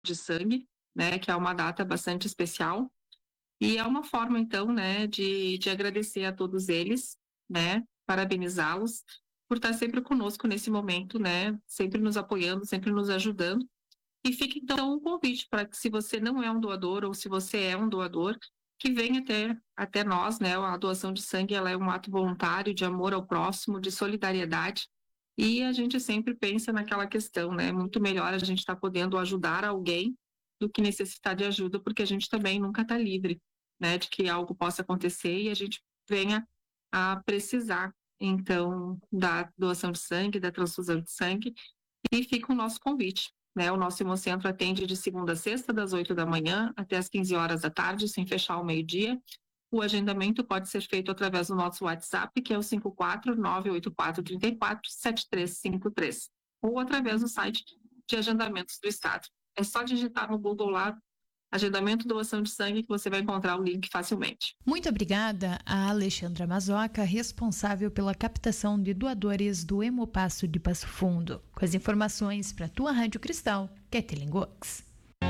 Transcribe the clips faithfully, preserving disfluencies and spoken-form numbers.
de sangue, né, que é uma data bastante especial, e é uma forma, então, né, de, de agradecer a todos eles, né, parabenizá-los por estar sempre conosco nesse momento, né, sempre nos apoiando, sempre nos ajudando. E fica, então, um convite para que, se você não é um doador ou se você é um doador, que venha até, até nós, né, a doação de sangue, ela é um ato voluntário de amor ao próximo, de solidariedade, e a gente sempre pensa naquela questão, né, muito melhor a gente estar podendo ajudar alguém do que necessitar de ajuda, porque a gente também nunca está livre, né, de que algo possa acontecer e a gente venha a precisar, então, da doação de sangue, da transfusão de sangue, e fica o nosso convite, né, o nosso Hemocentro atende de segunda a sexta, das oito da manhã até as quinze horas da tarde, sem fechar ao meio-dia. O agendamento pode ser feito através do nosso WhatsApp, que é o cinco quatro nove oito quatro três quatro sete três cinco três, ou através do site de agendamentos do Estado. É só digitar no Google lá, agendamento doação de sangue, que você vai encontrar o link facilmente. Muito obrigada a Alexandra Mazoca, responsável pela captação de doadores do Hemopasso de Passo Fundo. Com as informações para a tua Rádio Cristal, Kathleen Gox.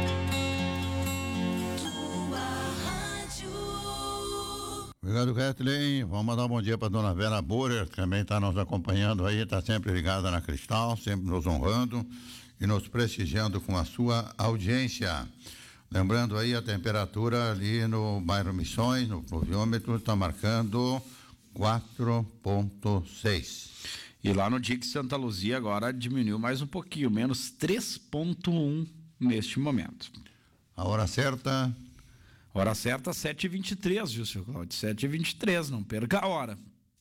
Obrigado, Kathleen. Vamos mandar um bom dia para dona Vera Borer, que também está nos acompanhando aí, está sempre ligada na Cristal, sempre nos honrando e nos prestigiando com a sua audiência. Lembrando aí, a temperatura ali no bairro Missões, no pluviômetro, está marcando quatro ponto seis. E lá no D I C Santa Luzia agora diminuiu mais um pouquinho, menos três ponto um neste momento. A hora certa? Hora certa, sete e vinte e três, viu, seu Cláudio? sete e vinte e três, não perca a hora.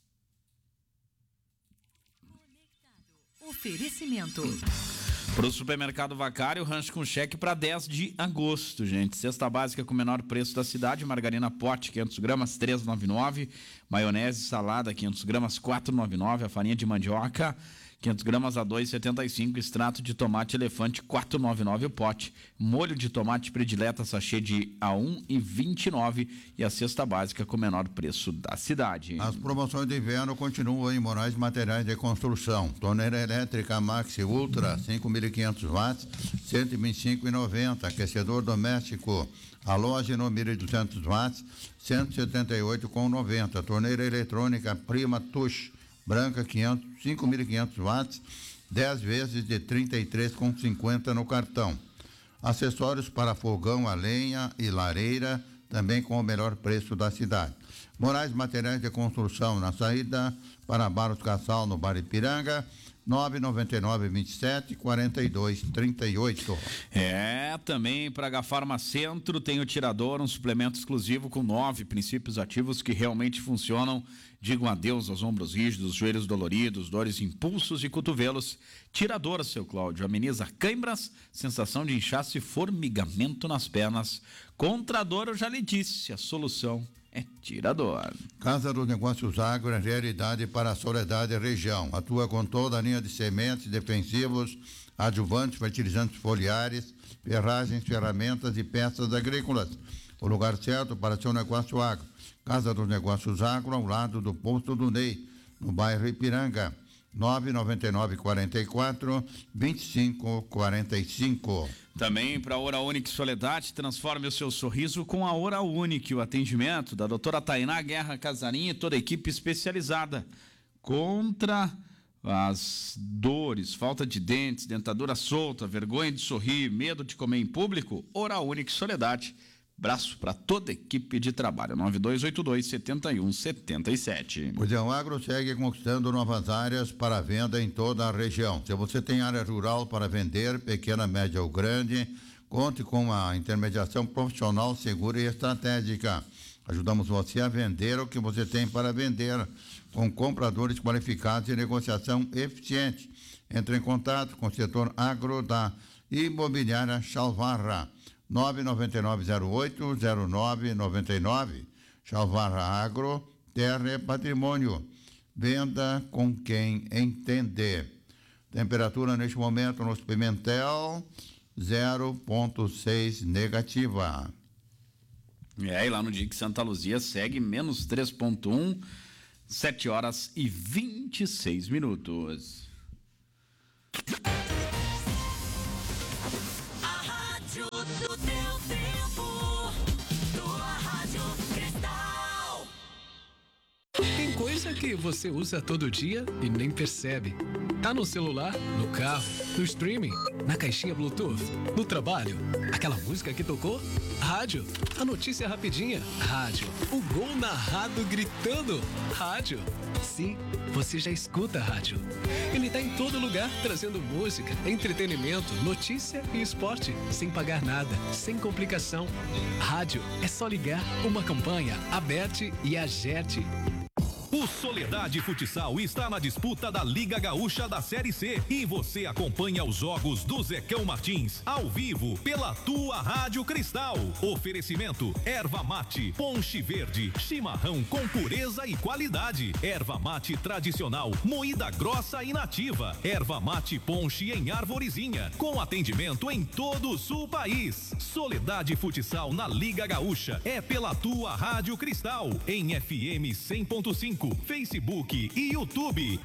Oferecimento. Para o supermercado Vacário, rancho com cheque para dez de agosto, gente. Cesta básica com o menor preço da cidade, margarina pote quinhentos gramas, três reais e noventa e nove centavos, maionese salada quinhentos gramas, quatro reais e noventa e nove centavos, a farinha de mandioca quinhentos gramas a dois reais e setenta e cinco centavos, extrato de tomate elefante quatro reais e noventa e nove centavos o pote, molho de tomate predileta sachê de a um real e vinte e nove centavos e a cesta básica com o menor preço da cidade. As promoções de inverno continuam em Moraes Materiais de Construção. Torneira elétrica Maxi Ultra cinco mil e quinhentos watts, cento e vinte e cinco reais e noventa centavos. Aquecedor doméstico a loja no mil e duzentos watts, cento e setenta e oito reais e noventa centavos. Torneira eletrônica Prima Tush branca quinhentos, cinco mil e quinhentos watts, dez vezes de trinta e três reais e cinquenta centavos no cartão. Acessórios para fogão a lenha e lareira, também com o melhor preço da cidade. Moraes Materiais de Construção, na saída para Barros Cassal, no Bar Ipiranga, nove nove nove, vinte e sete, quarenta e dois, trinta e oito. É, também para H Farma Centro tem o Tirador, um suplemento exclusivo com nove princípios ativos que realmente funcionam. Digam adeus aos ombros rígidos, joelhos doloridos, dores, impulsos e cotovelos. Tirador, seu Cláudio, ameniza cãibras, sensação de inchaço e formigamento nas pernas. Contra a dor, eu já lhe disse, a solução é Tirador. Casa dos Negócios Agro é realidade para a Soledade região. Atua com toda a linha de sementes, defensivos, adjuvantes, fertilizantes foliares, ferragens, ferramentas e peças agrícolas. O lugar certo para seu negócio agro. Casa dos Negócios Agro, ao lado do posto do Ney, no bairro Ipiranga. nove nove nove, quatro quatro, vinte e cinco quarenta e cinco. Também para a Hora Unique Soledade, transforme o seu sorriso com a Hora Unique. O atendimento da doutora Tainá Guerra Casarim e toda a equipe especializada contra as dores, falta de dentes, dentadura solta, vergonha de sorrir, medo de comer em público. Hora Unique Soledade. Braço para toda a equipe de trabalho. nove dois oito dois, sete um sete sete. O Ideal Agro segue conquistando novas áreas para venda em toda a região. Se você tem área rural para vender, pequena, média ou grande, conte com a intermediação profissional, segura e estratégica. Ajudamos você a vender o que você tem para vender, com compradores qualificados e negociação eficiente. Entre em contato com o setor agro da Imobiliária Chalvarra. nove nove nove zero oito zero nove nove nove. Chalvarra Agro, terra é patrimônio. Venda com quem entender. Temperatura neste momento no Pimentel, zero ponto seis negativa. É, e lá no D I C Santa Luzia segue menos três ponto um, sete horas e vinte e seis minutos. do teu tempo, tua Rádio Cristal. Tem coisa que você usa todo dia e nem percebe. Tá no celular, no carro, no streaming, na caixinha Bluetooth, no trabalho. Aquela música que tocou? Rádio. A notícia rapidinha? Rádio. O gol narrado gritando? Rádio. Sim, você já escuta a rádio. Ele tá em todo lugar, trazendo música, entretenimento, notícia e esporte, sem pagar nada, sem complicação. Rádio é só ligar. Uma campanha, Aberte e Agerte. O Soledade Futsal está na disputa da Liga Gaúcha da Série C e você acompanha os jogos do Zecão Martins ao vivo pela tua Rádio Cristal. Oferecimento: erva mate, ponche verde, chimarrão com pureza e qualidade. Erva mate tradicional, moída grossa e nativa. Erva mate ponche em arvorezinha, com atendimento em todo o sul país. Soledade Futsal na Liga Gaúcha é pela tua Rádio Cristal em F M cem ponto cinco. Facebook e YouTube.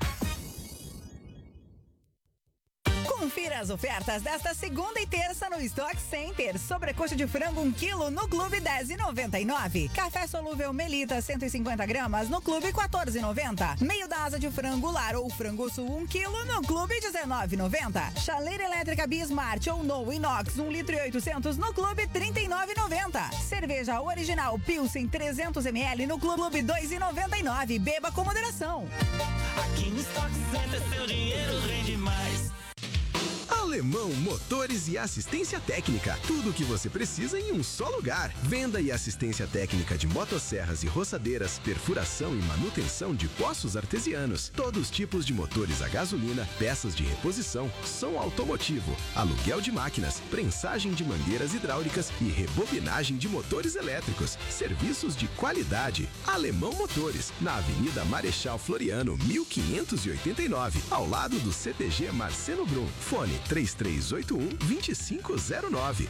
Confira as ofertas desta segunda e terça no Stock Center. Sobrecoxa de frango um quilo no Clube dez e noventa e nove. Café solúvel Melita cento e cinquenta gramas no Clube quatorze e noventa. Meio da asa de frango lar ou frango sul um quilo no Clube dezenove e noventa. Chaleira elétrica Bismart ou No Inox um litro e oitocentos no Clube trinta e nove e noventa. Cerveja original Pilsen trezentos mililitros no Clube dois e noventa e nove. Beba com moderação. Aqui no Stock Center seu dinheiro rende mais. Alemão Motores e Assistência Técnica. Tudo o que você precisa em um só lugar. Venda e assistência técnica de motosserras e roçadeiras, perfuração e manutenção de poços artesianos. Todos os tipos de motores a gasolina, peças de reposição, som automotivo, aluguel de máquinas, prensagem de mangueiras hidráulicas e rebobinagem de motores elétricos. Serviços de qualidade. Alemão Motores, na Avenida Marechal Floriano, mil quinhentos e oitenta e nove, ao lado do C T G Marcelo Brum. Fone três três oito um, dois cinco zero nove.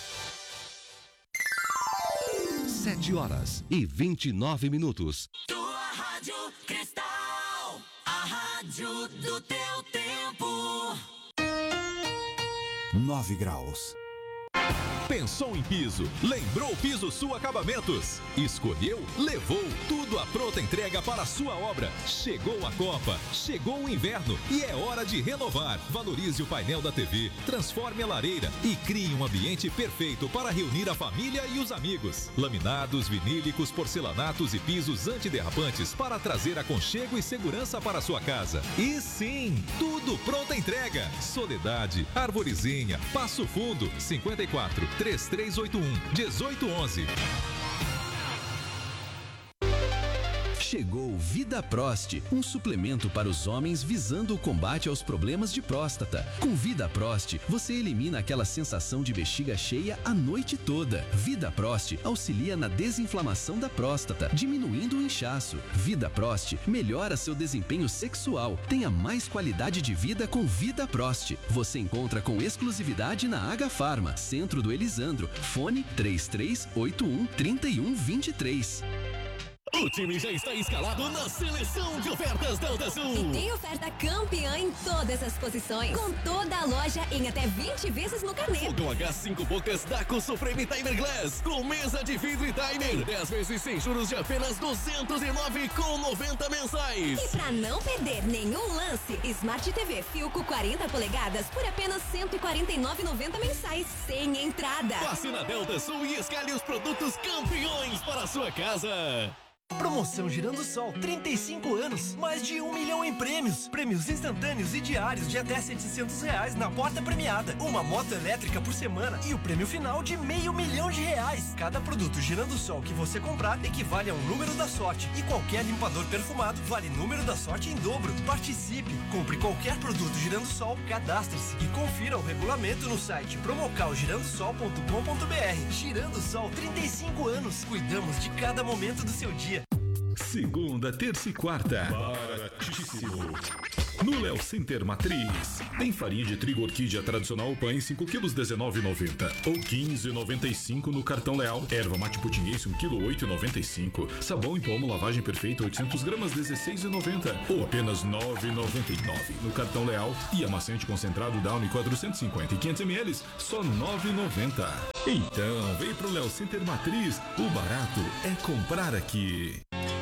Sete horas e vinte e nove minutos. Tua Rádio Cristal, a rádio do teu tempo. Nove graus. Pensou em piso? Lembrou Piso Sul Acabamentos. Escolheu? Levou. Tudo à pronta entrega para a sua obra. Chegou a Copa, chegou o inverno e é hora de renovar. Valorize o painel da T V, transforme a lareira e crie um ambiente perfeito para reunir a família e os amigos. Laminados, vinílicos, porcelanatos e pisos antiderrapantes para trazer aconchego e segurança para a sua casa. E sim, tudo pronta entrega. Soledade, Arvorezinha, Passo Fundo, cinquenta e quatro, três três oito um, um oito um um. Chegou Vida Prost, um suplemento para os homens visando o combate aos problemas de próstata. Com Vida Prost, você elimina aquela sensação de bexiga cheia a noite toda. Vida Prost auxilia na desinflamação da próstata, diminuindo o inchaço. Vida Prost melhora seu desempenho sexual. Tenha mais qualidade de vida com Vida Prost. Você encontra com exclusividade na H Farma, Centro do Elisandro. Fone três três oito um, três um dois três. O time já está escalado na seleção de ofertas Delta Sul. E tem oferta campeã em todas as posições. Com toda a loja em até vinte vezes no carnê. Fogão a gás cinco bocas Daco Supreme Timer Glass. Com mesa de vidro e timer. dez vezes sem juros de apenas duzentos e nove com noventa mensais. E pra não perder nenhum lance, Smart T V Filco quarenta polegadas por apenas cento e quarenta e nove reais e noventa mensais. Sem entrada. Passe na Delta Sul e escale os produtos campeões para a sua casa. Promoção Girando Sol, trinta e cinco anos, mais de um milhão em prêmios. Prêmios instantâneos e diários de até setecentos reais na porta premiada. Uma moto elétrica por semana e o prêmio final de meio milhão de reais. Cada produto Girando Sol que você comprar equivale a um número da sorte. E qualquer limpador perfumado vale número da sorte em dobro. Participe, compre qualquer produto Girando Sol, cadastre-se e confira o regulamento no site promocal girando sol ponto com ponto br. Girando Sol, trinta e cinco anos. Cuidamos de cada momento do seu dia. Segunda, terça e quarta. Baratíssimo. No Léo Center Matriz, tem farinha de trigo orquídea tradicional pães cinco quilos dezenove reais e noventa centavos ou quinze reais e noventa e cinco centavos no cartão Leal. Erva mate putinguense um quilo oito reais e noventa e cinco centavos. Sabão em pomo lavagem perfeita oitocentas gramas dezesseis reais e noventa centavos ou apenas nove reais e noventa e nove centavos no cartão Leal. E amaciante concentrado Downy quatrocentos e cinquenta e quinhentos mililitros só nove reais e noventa centavos. Então, vem pro Léo Center Matriz. O barato é comprar aqui.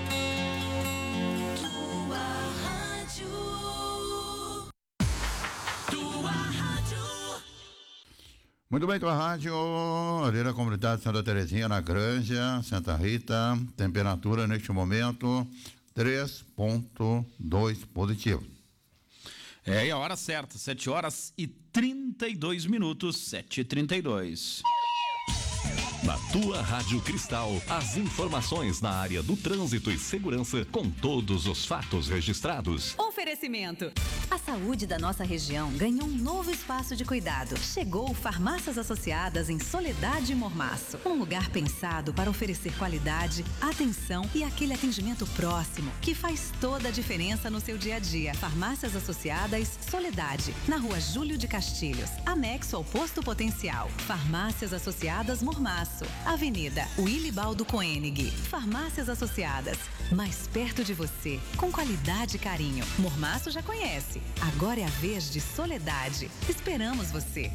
Muito bem, tua rádio, ali na comunidade Santa Terezinha, na Granja, Santa Rita, temperatura neste momento três ponto dois positivo. É, e a hora certa, sete horas e trinta e dois minutos, sete e trinta e dois. Na tua Rádio Cristal, as informações na área do trânsito e segurança com todos os fatos registrados. Oferecimento. A saúde da nossa região ganhou um novo espaço de cuidado. Chegou Farmácias Associadas em Soledade e Mormaço. Um lugar pensado para oferecer qualidade, atenção e aquele atendimento próximo que faz toda a diferença no seu dia a dia. Farmácias Associadas Soledade, na rua Júlio de Castilhos, anexo ao Posto Potencial. Farmácias Associadas Mormaço, Avenida Wilibaldo Koenig. Farmácias Associadas, mais perto de você, com qualidade e carinho. Mormaço já conhece, agora é a vez de Soledade. Esperamos você.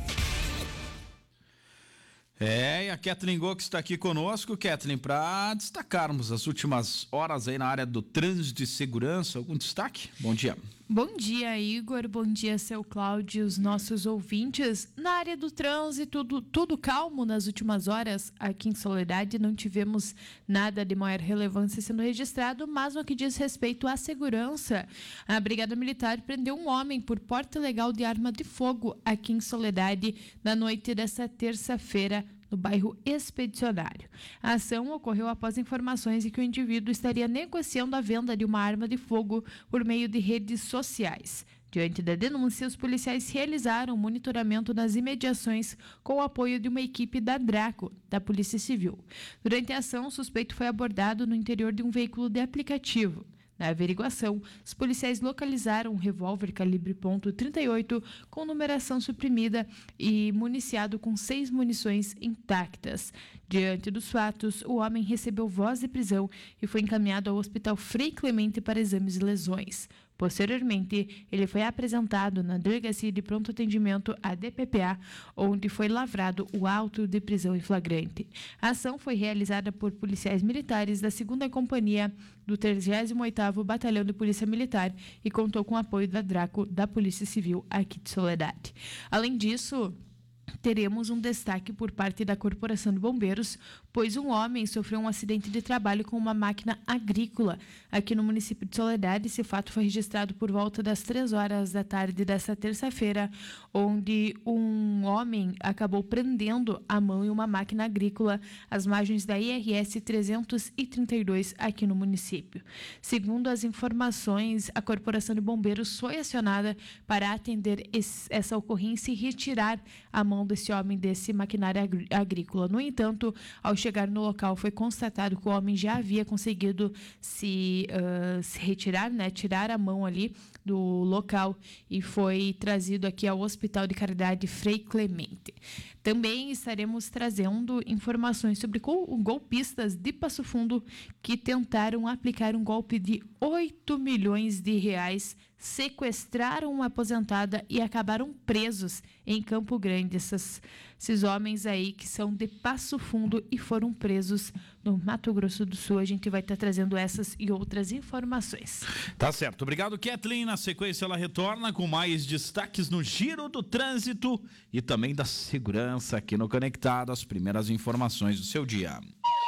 É, e a Kathleen Gox está aqui conosco, Kathleen, para destacarmos as últimas horas aí na área do trânsito e segurança. Algum destaque? Bom dia. Bom dia, Igor. Bom dia, seu Cláudio e os nossos ouvintes. Na área do trânsito, tudo, tudo calmo nas últimas horas. Aqui em Soledade não tivemos nada de maior relevância sendo registrado, mas no que diz respeito à segurança, a Brigada Militar prendeu um homem por porte ilegal de arma de fogo aqui em Soledade na noite desta terça-feira, no bairro Expedicionário. A ação ocorreu após informações de que o indivíduo estaria negociando a venda de uma arma de fogo por meio de redes sociais. Diante da denúncia, os policiais realizaram monitoramento nas imediações com o apoio de uma equipe da Draco, da Polícia Civil. Durante a ação, o suspeito foi abordado no interior de um veículo de aplicativo. Na averiguação, os policiais localizaram um revólver calibre ponto trinta e oito com numeração suprimida e municiado com seis munições intactas. Diante dos fatos, o homem recebeu voz de prisão e foi encaminhado ao Hospital Frei Clemente para exames de lesões. Posteriormente, ele foi apresentado na Delegacia de Pronto Atendimento, a D P P A, onde foi lavrado o auto de prisão em flagrante. A ação foi realizada por policiais militares da segunda Companhia do trigésimo oitavo Batalhão de Polícia Militar e contou com o apoio da Draco, da Polícia Civil aqui de Soledade. Além disso, teremos um destaque por parte da Corporação de Bombeiros, pois um homem sofreu um acidente de trabalho com uma máquina agrícola aqui no município de Soledade. Esse fato foi registrado por volta das três horas da tarde desta terça-feira, onde um homem acabou prendendo a mão em uma máquina agrícola às margens da I R S trezentos e trinta e dois aqui no município. Segundo as informações, a Corporação de Bombeiros foi acionada para atender esse, essa ocorrência e retirar a mão desse homem desse maquinário agrícola. No entanto, ao chegar no local, foi constatado que o homem já havia conseguido se, uh, se retirar, né, tirar a mão ali do local e foi trazido aqui ao Hospital de Caridade Frei Clemente. Também estaremos trazendo informações sobre golpistas de Passo Fundo que tentaram aplicar um golpe de oito milhões de reais, sequestraram uma aposentada e acabaram presos em Campo Grande. Essas, esses homens aí que são de Passo Fundo e foram presos no Mato Grosso do Sul. A gente vai estar trazendo essas e outras informações. Tá certo. Obrigado, Kathleen. Na sequência, ela retorna com mais destaques no Giro do Trânsito e também da segurança aqui no Conectado. As primeiras informações do seu dia.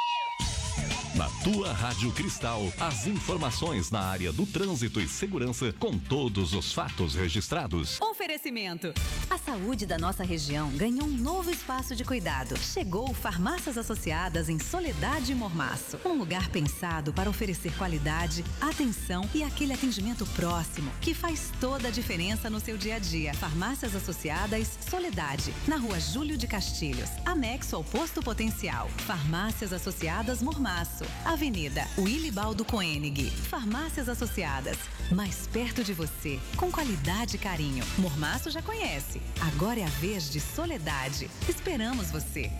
Na tua Rádio Cristal, as informações na área do trânsito e segurança com todos os fatos registrados. Oferecimento. A saúde da nossa região ganhou um novo espaço de cuidado. Chegou Farmácias Associadas em Soledade e Mormaço. Um lugar pensado para oferecer qualidade, atenção e aquele atendimento próximo que faz toda a diferença no seu dia a dia. Farmácias Associadas Soledade, na rua Júlio de Castilhos, anexo ao Posto Potencial. Farmácias Associadas Mormaço. Avenida Willibaldo Koenig. Farmácias Associadas, mais perto de você, com qualidade e carinho. Mormaço já conhece, agora é a vez de Soledade. Esperamos você.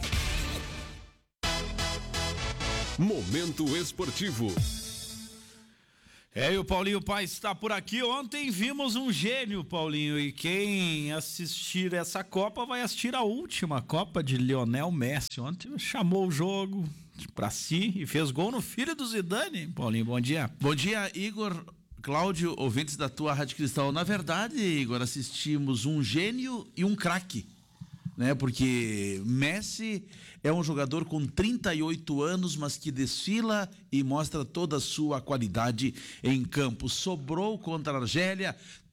Momento esportivo. É, e o Paulinho Paes está por aqui. Ontem vimos um gênio, Paulinho, e quem assistir essa Copa vai assistir a última Copa de Lionel Messi. Ontem chamou o jogo para si e fez gol no filho do Zidane. Paulinho, bom dia. Bom dia, Igor, Cláudio, ouvintes da tua Rádio Cristal. Na verdade, Igor, assistimos um gênio e um craque, né? Porque Messi é um jogador com trinta e oito anos, mas que desfila e mostra toda a sua qualidade em campo. Sobrou contra a Argélia,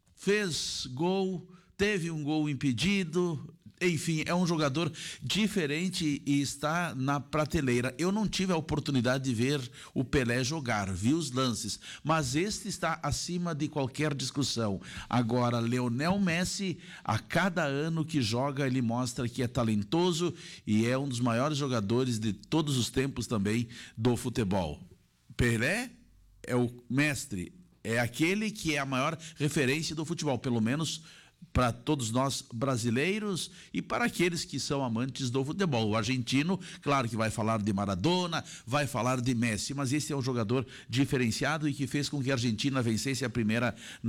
fez gol, teve um gol impedido. Enfim, é um jogador diferente e está na prateleira. Eu não tive a oportunidade de ver o Pelé jogar, vi os lances, mas este está acima de qualquer discussão. Agora, Lionel Messi, a cada ano que joga, ele mostra que é talentoso e é um dos maiores jogadores de todos os tempos também do futebol. Pelé é o mestre, é aquele que é a maior referência do futebol, pelo menos para todos nós brasileiros e para aqueles que são amantes do futebol. O argentino, claro que vai falar de Maradona, vai falar de Messi, mas esse é um jogador diferenciado e que fez com que a Argentina vencesse a primeira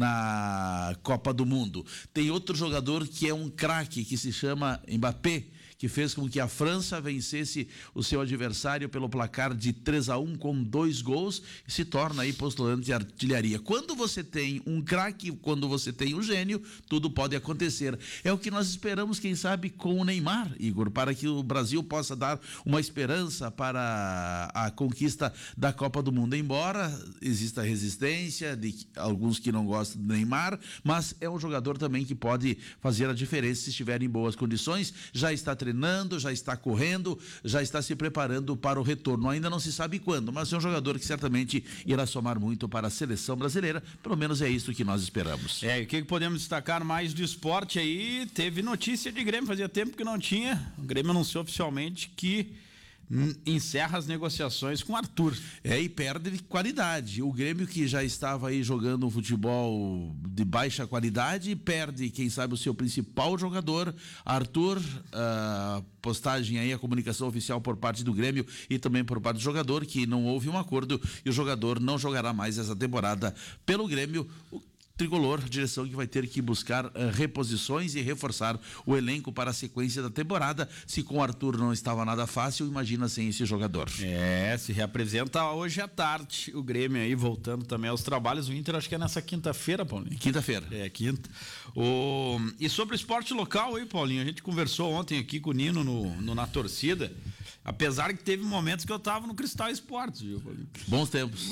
na Copa do Mundo. Tem outro jogador que é um craque, que se chama Mbappé, que fez com que a França vencesse o seu adversário pelo placar de três a um com dois gols e se torna aí postulante de artilharia. Quando você tem um craque, quando você tem um gênio, tudo pode acontecer. É o que nós esperamos, quem sabe, com o Neymar, Igor, para que o Brasil possa dar uma esperança para a conquista da Copa do Mundo. Embora exista resistência de alguns que não gostam do Neymar, mas é um jogador também que pode fazer a diferença se estiver em boas condições. Já está treinando, já está correndo, já está se preparando para o retorno. Ainda não se sabe quando, mas é um jogador que certamente irá somar muito para a seleção brasileira. Pelo menos é isso que nós esperamos. É, e o que podemos destacar mais do esporte aí? Teve notícia de Grêmio, fazia tempo que não tinha. O Grêmio anunciou oficialmente que encerra as negociações com Arthur. É, e perde qualidade. O Grêmio, que já estava aí jogando um futebol de baixa qualidade, perde, quem sabe, o seu principal jogador, Arthur. Uh, postagem aí, a comunicação oficial por parte do Grêmio e também por parte do jogador, que não houve um acordo e o jogador não jogará mais essa temporada pelo Grêmio. O Tricolor, direção que vai ter que buscar uh, reposições e reforçar o elenco para a sequência da temporada. Se com o Arthur não estava nada fácil, imagina sem esse jogador. É, se reapresenta hoje à tarde o Grêmio aí, voltando também aos trabalhos. O Inter acho que é nessa quinta-feira, Paulinho. Quinta-feira. É, quinta. O... E sobre o esporte local aí, Paulinho, a gente conversou ontem aqui com o Nino no, no Na Torcida. Apesar que teve momentos que eu tava no Cristal Esportes, viu, Paulinho? Bons tempos.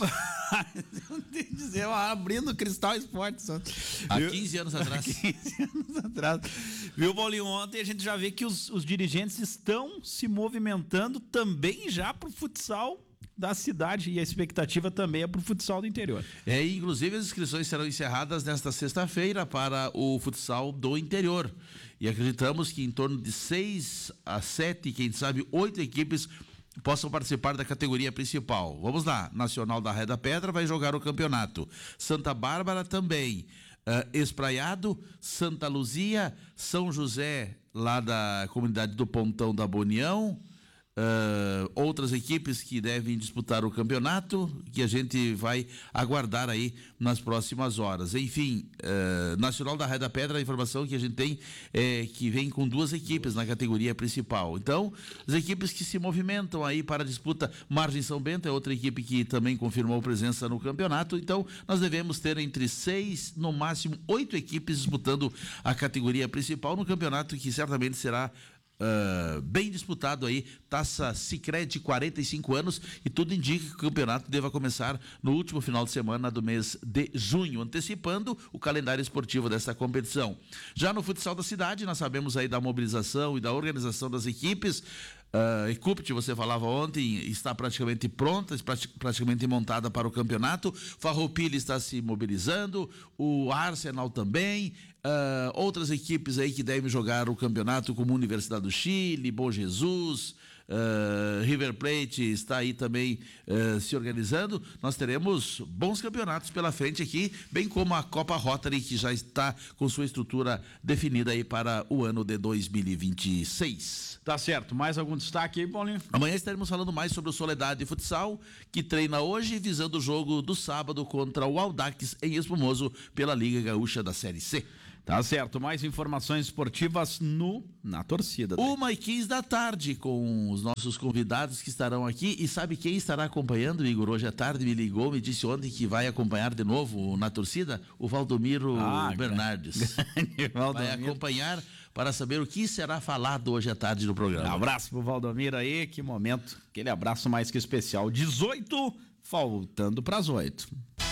Eu tenho que dizer, eu abrindo o Cristal Esportes. Há quinze anos atrás. Há quinze anos atrás. Viu, Paulinho? Ontem a gente já vê que os, os dirigentes estão se movimentando também já pro futsal da cidade e a expectativa também é pro futsal do interior. É, inclusive as inscrições serão encerradas nesta sexta-feira para o futsal do interior. E acreditamos que em torno de seis a sete, quem sabe oito equipes possam participar da categoria principal. Vamos lá, Nacional da Ré da Pedra vai jogar o campeonato. Santa Bárbara também. Uh, Espraiado, Santa Luzia, São José, lá da comunidade do Pontão da Bonião. Uh, outras equipes que devem disputar o campeonato, que a gente vai aguardar aí nas próximas horas. Enfim, uh, Nacional da Ré da Pedra, a informação que a gente tem é que vem com duas equipes na categoria principal. Então, as equipes que se movimentam aí para a disputa, Margem São Bento é outra equipe que também confirmou presença no campeonato. Então, nós devemos ter entre seis, no máximo oito equipes disputando a categoria principal no campeonato, que certamente será Uh, bem disputado aí, Taça Sicredi, quarenta e cinco anos, e tudo indica que o campeonato deva começar no último final de semana do mês de junho, antecipando o calendário esportivo dessa competição. Já no futsal da cidade, nós sabemos aí da mobilização e da organização das equipes. Uh, Ecupt, você falava ontem, está praticamente pronta, praticamente montada para o campeonato. Farroupilha está se mobilizando, o Arsenal também, uh, outras equipes aí que devem jogar o campeonato, como Universidade do Chile, Bom Jesus, uh, River Plate está aí também uh, se organizando. Nós teremos bons campeonatos pela frente aqui, bem como a Copa Rotary, que já está com sua estrutura definida aí para o ano de dois mil e vinte e seis. Tá certo. Mais algum destaque aí, Paulinho? Amanhã estaremos falando mais sobre o Soledade Futsal, que treina hoje visando o jogo do sábado contra o Audax em Espumoso pela Liga Gaúcha da Série C. Tá certo, mais informações esportivas no Na Torcida. Daí. Uma e quinze da tarde com os nossos convidados que estarão aqui. E sabe quem estará acompanhando, Igor? Hoje à tarde me ligou, me disse ontem que vai acompanhar de novo Na Torcida, o Valdomiro ah, Bernardes. Vai acompanhar para saber o que será falado hoje à tarde no programa. Um abraço pro Valdomiro aí, que momento, aquele abraço mais que especial. dezoito, faltando para as oito.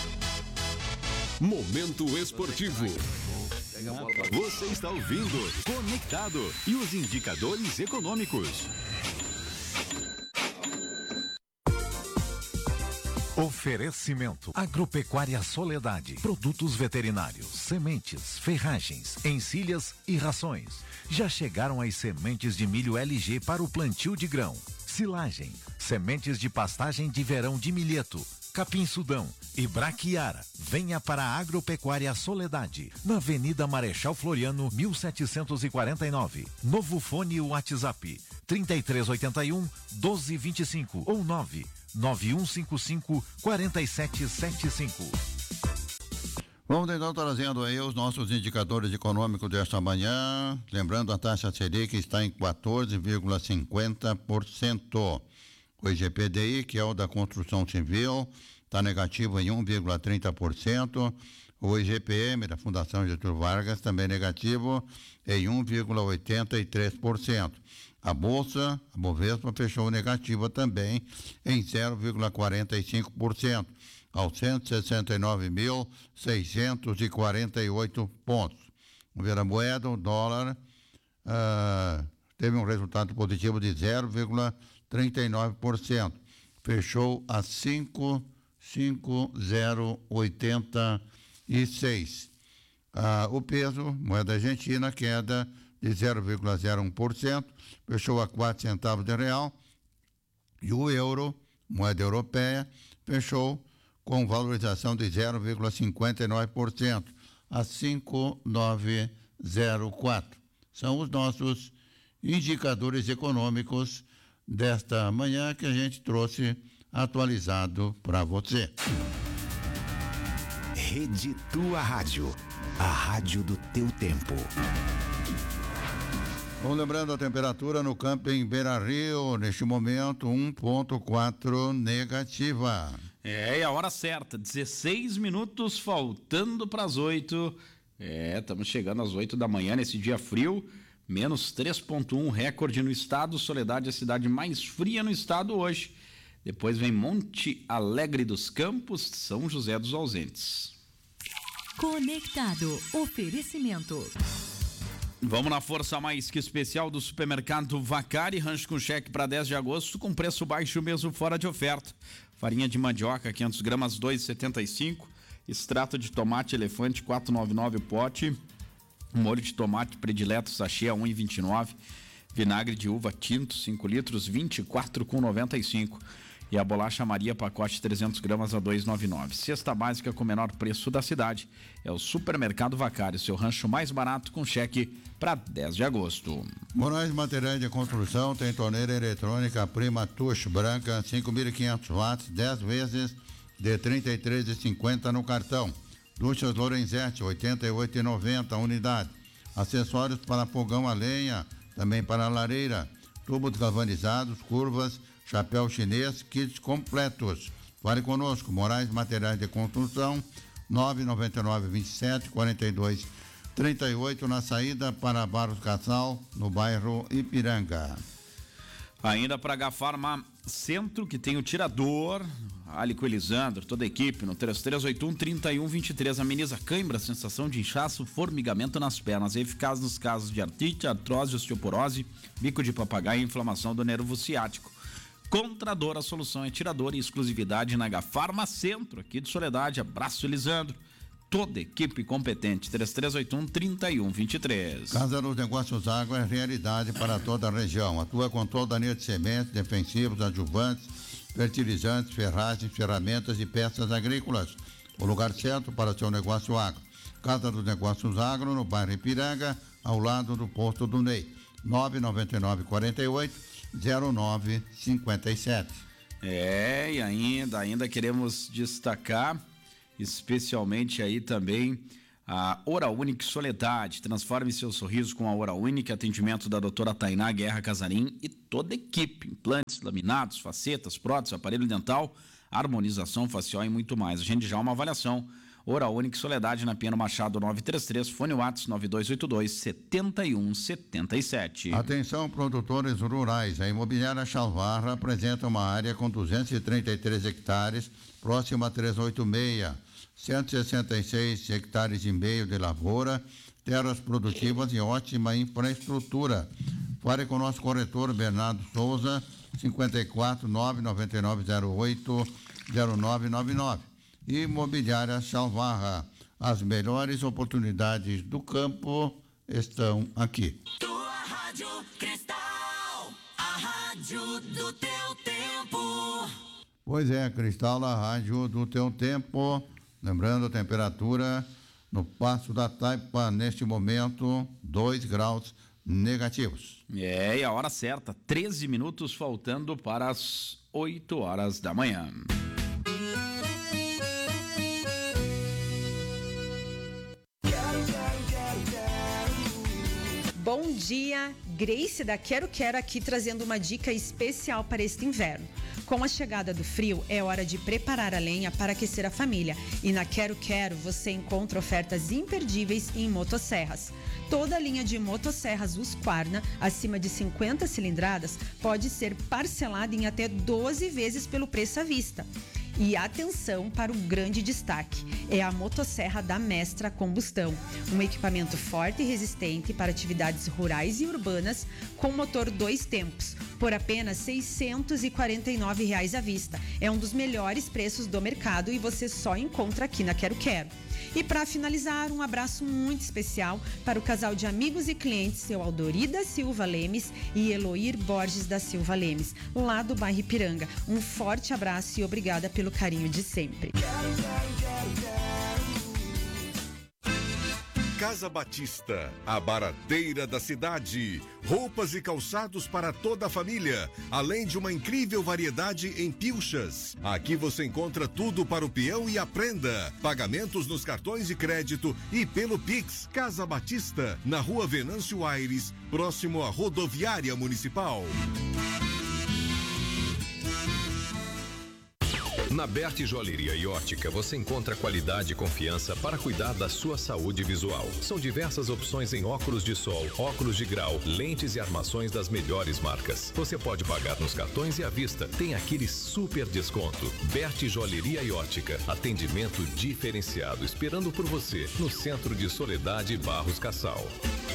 Momento esportivo. Você está ouvindo Conectado e os indicadores econômicos. Oferecimento Agropecuária Soledade, produtos veterinários, sementes, ferragens, encilhas e rações. Já chegaram as sementes de milho L G para o plantio de grão, silagem, sementes de pastagem de verão de milheto, capim sudão e braquiara. Venha para a Agropecuária Soledade, na Avenida Marechal Floriano, mil setecentos e quarenta e nove. Novo fone WhatsApp trinta e três oitenta e um, doze vinte e cinco ou nove nove um cinco cinco, quatro sete sete cinco. Vamos então trazendo aí os nossos indicadores econômicos desta manhã. Lembrando, a taxa Selic está em quatorze vírgula cinquenta por cento. O I G P D I, que é o da construção civil, está negativo em um vírgula trinta por cento. O I G P M da Fundação Getúlio Vargas também negativo em um vírgula oitenta e três por cento. A Bolsa, a Bovespa, fechou negativa também em zero vírgula quarenta e cinco por cento, aos cento e sessenta e nove mil, seiscentos e quarenta e oito pontos. Vamos ver a moeda, o dólar uh, teve um resultado positivo de zero vírgula trinta e nove por cento. Fechou a cinco mil cinquenta e oitenta e seis. Ah, o peso, moeda argentina, queda de zero vírgula zero um por cento, fechou a quatro centavos de real. E o euro, moeda europeia, fechou com valorização de zero vírgula cinquenta e nove por cento, a cinco mil novecentos e quatro. São os nossos indicadores econômicos desta manhã que a gente trouxe atualizado para você. Rede Tua Rádio, a rádio do teu tempo. Bom, lembrando a temperatura no camping Beira Rio, neste momento um vírgula quatro negativa. É, e a hora certa, dezesseis minutos faltando para as oito. É, estamos chegando às oito da manhã nesse dia frio. Menos três vírgula um, recorde no estado. Soledade é a cidade mais fria no estado hoje. Depois vem Monte Alegre dos Campos, São José dos Ausentes. Conectado. Oferecimento. Vamos na força mais que especial do supermercado Vacari, rancho com cheque para dez de agosto, com preço baixo mesmo fora de oferta. Farinha de mandioca, quinhentas gramas, dois reais e setenta e cinco centavos. Extrato de tomate elefante, quatro reais e noventa e nove centavos o pote. Molho de tomate predileto sachê a um real e vinte e nove centavos. Vinagre de uva tinto, cinco litros, vinte e quatro reais e noventa e cinco centavos. E a bolacha Maria, pacote trezentas gramas a dois reais e noventa e nove centavos. Cesta básica com o menor preço da cidade. É o Supermercado Vacari, seu rancho mais barato com cheque para dez de agosto. Moraes Materiais de Construção tem torneira eletrônica Prima Tush branca, cinco mil e quinhentos watts, dez vezes de trinta e três reais e cinquenta centavos no cartão. Duchas Lorenzetti, oitenta e oito reais e noventa centavos a unidade. Acessórios para fogão a lenha, também para lareira. Tubos galvanizados, curvas, chapéu chinês, kits completos. Fale conosco, Moraes Materiais de Construção, nove nove nove, vinte e sete, quarenta e dois, trinta e oito, na saída para Barros Casal, no bairro Ipiranga. Ainda para Gafarma Centro, que tem o tirador, Alico Elisandro, toda a equipe, no três três oito um, três um dois três, ameniza cãibra, sensação de inchaço, formigamento nas pernas, é eficaz nos casos de artrite, artrose, osteoporose, bico de papagaio e inflamação do nervo ciático. Contrador, a solução é tirador e exclusividade na Gafarma Centro, aqui de Soledade. Abraço, Elisandro. toda equipe competente. três três oito um, três um dois três. Casa dos Negócios Agro é realidade para toda a região. Atua com toda a linha de sementes, defensivos, adjuvantes, fertilizantes, ferragens, ferramentas e peças agrícolas. O lugar certo para seu negócio agro. Casa dos Negócios Agro, no bairro Ipiranga, ao lado do posto do Ney. nove nove nove, quatro oito, zero nove cinco sete. É, e ainda, ainda queremos destacar especialmente aí também a Oral Unique Soledade. Transforme seu sorriso com a Oral Unique, atendimento da doutora Tainá Guerra Casarim e toda a equipe. Implantes, laminados, facetas, próteses, aparelho dental, harmonização facial e muito mais. A gente já uma avaliação. Oral Unique Soledade, na Piano Machado novecentos e trinta e três, fone WhatsApp nove dois oito dois, sete um sete sete. Atenção, produtores rurais. A Imobiliária Chalvarra apresenta uma área com duzentos e trinta e três hectares, próxima a trezentos e oitenta e seis, cento e sessenta e seis hectares e meio de lavoura, terras produtivas e ótima infraestrutura. Fale com o nosso corretor Bernardo Souza, cinquenta e quatro, nove nove nove zero oito zero nove nove nove. Imobiliária Chalvarra. As melhores oportunidades do campo estão aqui. Tua Rádio Cristal, a rádio do teu tempo. Pois é, Cristal, a rádio do teu tempo. Lembrando, a temperatura no Passo da Taipa, neste momento, dois graus negativos. É, e a hora certa, treze minutos faltando para as oito horas da manhã. Bom dia, Grace da Quero Quero aqui trazendo uma dica especial para este inverno. Com a chegada do frio, é hora de preparar a lenha para aquecer a família. E na Quero Quero você encontra ofertas imperdíveis em motosserras. Toda a linha de motosserras Husqvarna, acima de cinquenta cilindradas, pode ser parcelada em até doze vezes pelo preço à vista. E atenção para o grande destaque, é a motosserra da Mestra Combustão, um equipamento forte e resistente para atividades rurais e urbanas com motor dois tempos, por apenas seiscentos e quarenta e nove reais à vista. É um dos melhores preços do mercado e você só encontra aqui na Quero Quero. E para finalizar, um abraço muito especial para o casal de amigos e clientes, seu Aldorida Silva Lemes e Eloir Borges da Silva Lemes, lá do bairro Ipiranga. Um forte abraço e obrigada pelo carinho de sempre. Casa Batista, a barateira da cidade. Roupas e calçados para toda a família, além de uma incrível variedade em pilchas. Aqui você encontra tudo para o peão e a prenda. Pagamentos nos cartões de crédito e pelo Pix. Casa Batista, na rua Venâncio Aires, próximo à rodoviária municipal. Na Berti Joalheria e Ótica você encontra qualidade e confiança para cuidar da sua saúde visual. São diversas opções em óculos de sol, óculos de grau, lentes e armações das melhores marcas. Você pode pagar nos cartões e à vista. Tem aquele super desconto. Berti Joalheria e Ótica. Atendimento diferenciado esperando por você no centro de Soledade Barros Cassal.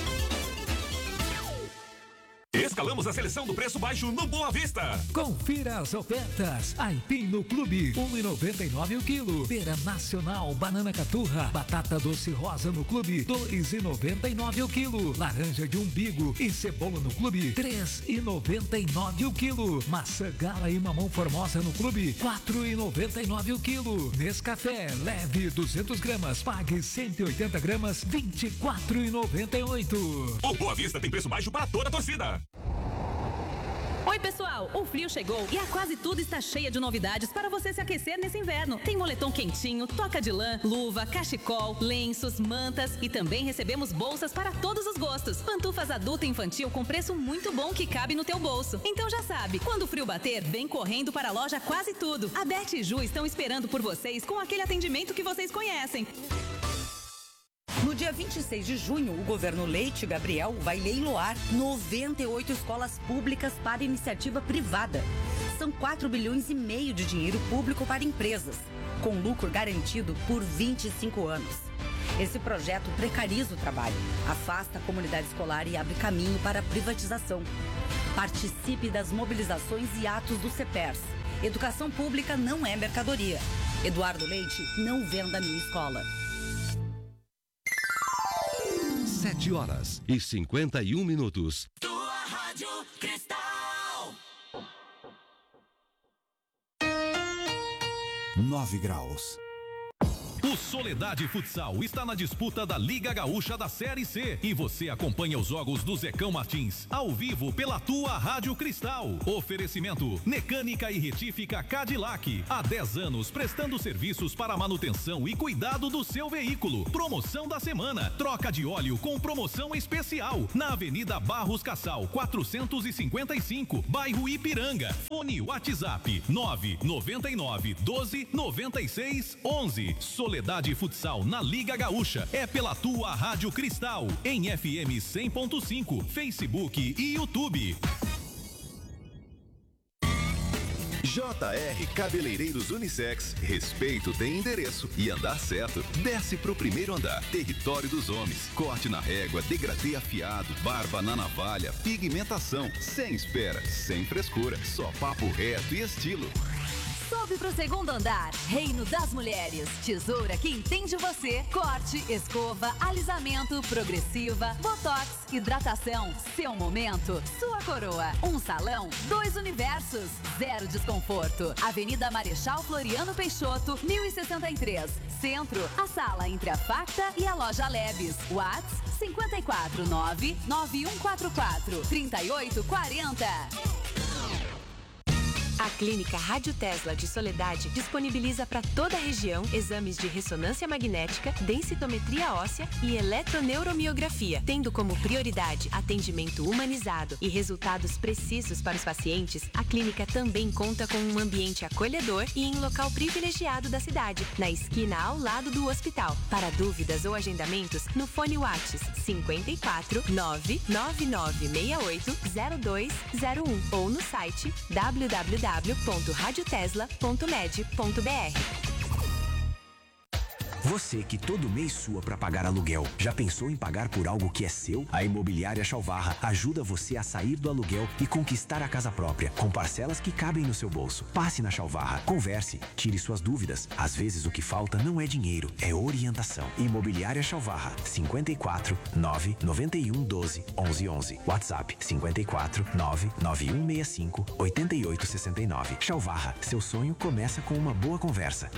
Escalamos a seleção do preço baixo no Boa Vista. Confira as ofertas. Aipim no Clube, um real e noventa e nove o quilo. Pera Nacional, banana caturra, batata doce rosa no Clube, dois reais e noventa e nove o quilo. Laranja de umbigo e cebola no Clube, três reais e noventa e nove o quilo. Maçã gala e mamão formosa no Clube, quatro reais e noventa e nove o quilo. Nescafé leve duzentas gramas, pague cento e oitenta gramas, vinte e quatro reais e noventa e oito. O Boa Vista tem preço baixo para toda a torcida. Oi pessoal, o frio chegou e a Quase Tudo está cheia de novidades para você se aquecer nesse inverno. Tem moletom quentinho, toca de lã, luva, cachecol, lenços, mantas e também recebemos bolsas para todos os gostos. Pantufas adulta e infantil com preço muito bom que cabe no teu bolso. Então já sabe, quando o frio bater, vem correndo para a loja Quase Tudo. A Beth e Ju estão esperando por vocês com aquele atendimento que vocês conhecem. No dia vinte e seis de junho, o governo Leite Gabriel vai leiloar noventa e oito escolas públicas para iniciativa privada. São quatro bilhões e meio de dinheiro público para empresas, com lucro garantido por vinte e cinco anos. Esse projeto precariza o trabalho, afasta a comunidade escolar e abre caminho para a privatização. Participe das mobilizações e atos do CEPERS. Educação pública não é mercadoria. Eduardo Leite, não venda minha escola. sete horas e cinquenta e um minutos. Tua Rádio Cristal. nove graus. O Soledade Futsal está na disputa da Liga Gaúcha da Série C e você acompanha os jogos do Zecão Martins ao vivo pela tua Rádio Cristal. Oferecimento Mecânica e Retífica Cadillac. Há dez anos prestando serviços para manutenção e cuidado do seu veículo. Promoção da semana. Troca de óleo com promoção especial na Avenida Barros Cassal, quatrocentos e cinquenta e cinco, bairro Ipiranga. Fone WhatsApp nove nove nove, doze, noventa e seis, onze. Soledade Futsal na Liga Gaúcha é pela tua Rádio Cristal em F M cem ponto cinco, Facebook e YouTube. J R Cabeleireiros Unissex. Respeito tem endereço e andar certo. Desce pro primeiro andar. Território dos homens. Corte na régua, degradê afiado, barba na navalha, pigmentação. Sem espera, sem frescura. Só papo reto e estilo. Sobe pro segundo andar, Reino das Mulheres. Tesoura que entende você. Corte, escova, alisamento, progressiva, botox, hidratação. Seu momento, sua coroa. Um salão, dois universos. Zero desconforto. Avenida Marechal Floriano Peixoto, mil e sessenta e três. Centro, a sala entre a Facta e a loja Lebes. Whats cinco quatro nove, nove um quatro quatro, três oito quatro zero. A Clínica Rádio Tesla de Soledade disponibiliza para toda a região exames de ressonância magnética, densitometria óssea e eletroneuromiografia, tendo como prioridade atendimento humanizado e resultados precisos para os pacientes. A clínica também conta com um ambiente acolhedor e em local privilegiado da cidade, na esquina ao lado do hospital. Para dúvidas ou agendamentos, no fone WhatsApp cinco quatro nove nove nove seis oito zero dois zero um ou no site w w w ponto rádio tesla ponto med ponto b r. Você que todo mês sua para pagar aluguel, já pensou em pagar por algo que é seu? A Imobiliária Chalvarra ajuda você a sair do aluguel e conquistar a casa própria, com parcelas que cabem no seu bolso. Passe na Chalvarra, converse, tire suas dúvidas. Às vezes o que falta não é dinheiro, é orientação. Imobiliária Chalvarra, cinco quatro nove nove um doze onze onze. WhatsApp cinco quatro nove nove um seis cinco oito oito seis nove. Chalvarra, seu sonho começa com uma boa conversa.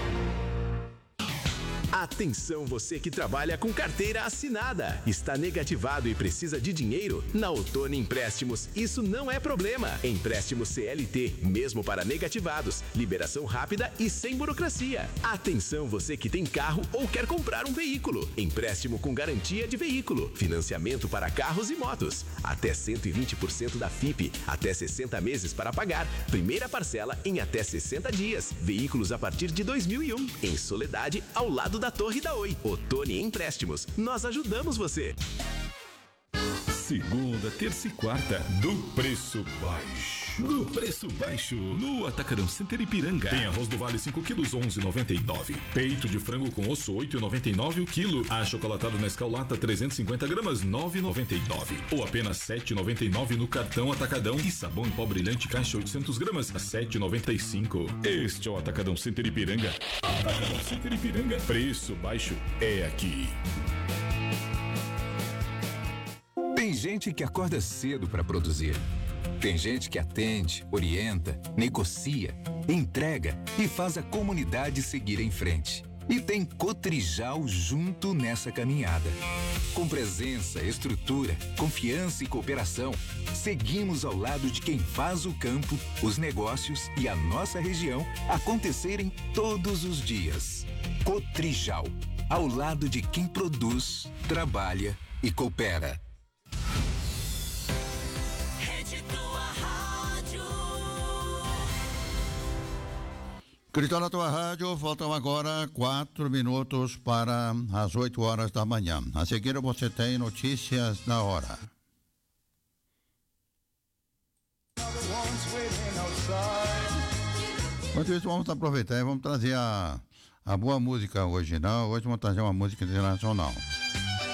Atenção você que trabalha com carteira assinada. Está negativado e precisa de dinheiro? Na Outono Empréstimos, isso não é problema. Empréstimo C L T, mesmo para negativados. Liberação rápida e sem burocracia. Atenção você que tem carro ou quer comprar um veículo. Empréstimo com garantia de veículo. Financiamento para carros e motos. Até cento e vinte por cento da F I P. Até sessenta meses para pagar. Primeira parcela em até sessenta dias. Veículos a partir de dois mil e um. Em Soledade, ao lado da Torre da Oi. Outono Empréstimos. Nós ajudamos você. Segunda, terça e quarta, do preço baixo. Do preço baixo, no Atacarão Center Ipiranga. Tem arroz do Vale cinco quilos, onze e noventa e nove. Peito de frango com osso, oito e noventa e nove o quilo. Achocolatado Nescau Lata, trezentos e cinquenta gramas, nove e noventa e nove. Ou apenas sete e noventa e nove no cartão Atacadão. E sabão em pó brilhante caixa oitocentos gramas, sete e noventa e cinco. Este é o Atacadão Center Ipiranga. Atacadão Center Ipiranga. Preço baixo é aqui. Tem gente que acorda cedo para produzir. Tem gente que atende, orienta, negocia, entrega e faz a comunidade seguir em frente. E tem Cotrijal junto nessa caminhada. Com presença, estrutura, confiança e cooperação, seguimos ao lado de quem faz o campo, os negócios e a nossa região acontecerem todos os dias. Cotrijal, ao lado de quem produz, trabalha e coopera. Cristal na tua rádio, faltam agora quatro minutos para as oito horas da manhã. A seguir você tem notícias na hora. Enquanto isso, vamos aproveitar e vamos trazer a, a boa música hoje, não? Hoje vamos trazer uma música internacional.